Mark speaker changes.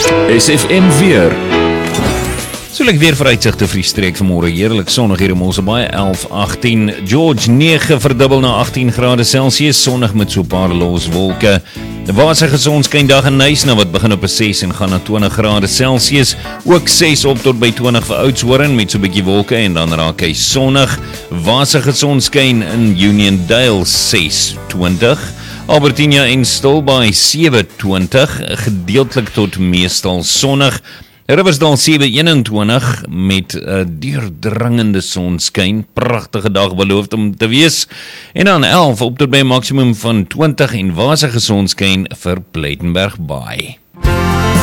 Speaker 1: SFM weer. So lyk weer vooruitsigte vir die streek vanmôre. Heerlik sonnig hier in Mosselbaai, 11-18. George 9 verdubbel na 18 grade Celsius, sonnig met so 'n paar los wolke. Die wasige son skyn dag in Nysna wat begin op 'n 6 en gaan na 20 grade Celsius. Ook 6 op tot by 20 vir Oudtshoorn met so 'n bietjie wolke en dan raak hy sonnig. Wasige son skyn in Uniondale 6-20. Albertina en Stilbaai 7-20, gedeeltelik tot meestal sonnig. Riversdal 7-21 met 'n deurdringende sonskyn. Pragtige dag beloofd om te wees. En dan 11 op tot by 'n maksimum van 20 en wasige sonskyn vir Plettenberg Baai.